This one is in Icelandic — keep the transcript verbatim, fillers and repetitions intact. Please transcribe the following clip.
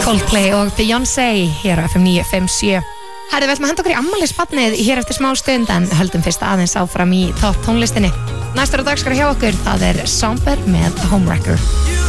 Coldplay og Beyoncé hér á F M níu fimm sjö. Herði, við ætlum að henda okkur í afmælisbarnið hér eftir smá stund en höldum fyrst aðeins áfram í topp tónlistinni. Næstur á dagskrá hjá okkur, það er Somber með Homewrecker.